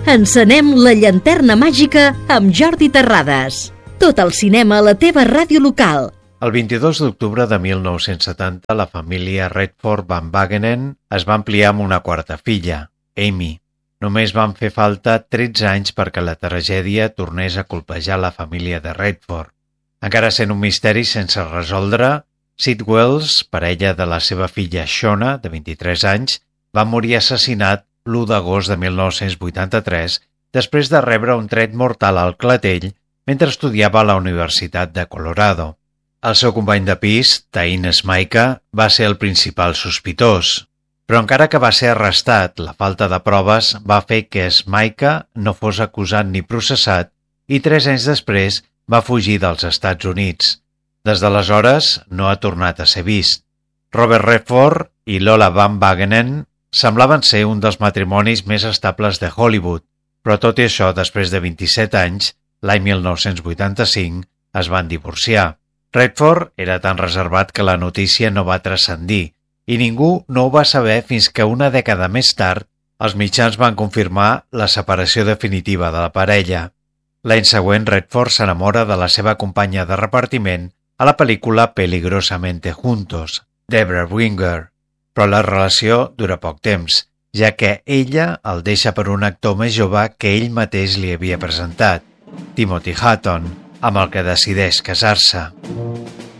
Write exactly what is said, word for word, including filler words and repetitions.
Encenem la llanterna màgica amb Jordi Terrades. Tot el cinema a la teva ràdio local. El vint-i-dos d'octubre de mil nou-cents setanta, la família Redford Van Wagenen es va ampliar amb una quarta filla, Amy. Només van fer falta tretze anys perquè la tragèdia tornés a colpejar la família de Redford. Encara sent un misteri sense resoldre, Sid Wells, parella de la seva filla Shona, de vint-i-tres anys, va morir assassinat l'u d'agost de mil nou-cents vuitanta-tres després de rebre un tret mortal al clatell mentre estudiava a la Universitat de Colorado. El seu company de pis, Tain Smaika, va ser el principal sospitós, però encara que va ser arrestat, la falta de proves va fer que Smaika no fos acusat ni processat i tres anys després va fugir dels Estats Units. Des d'aleshores no ha tornat a ser vist. Robert Redford i Lola Van Wagenen semblaven ser un dels matrimonis més estables de Hollywood, però tot i això, després de vint-i-set anys, l'any mil nou-cents vuitanta-cinc, es van divorciar. Redford era tan reservat que la notícia no va transcendir i ningú no ho va saber fins que una dècada més tard els mitjans van confirmar la separació definitiva de la parella. L'any següent, Redford s'enamora de la seva companya de repartiment a la pel·lícula Peligrosamente Juntos, Debra Winger, però la relació dura poc temps, ja que ella el deixa per un actor més jove que ell mateix li havia presentat, Timothy Hutton, amb el que decideix casar-se.